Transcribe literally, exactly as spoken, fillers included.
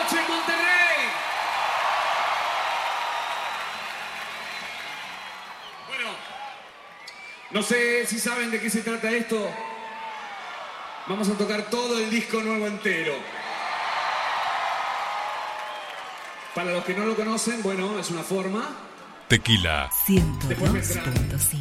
noche en Monterrey. Bueno, no sé si saben de qué se trata esto. Vamos a tocar todo el disco nuevo entero. Para los que no lo conocen, bueno, es una forma. Tequila ciento dos punto cinco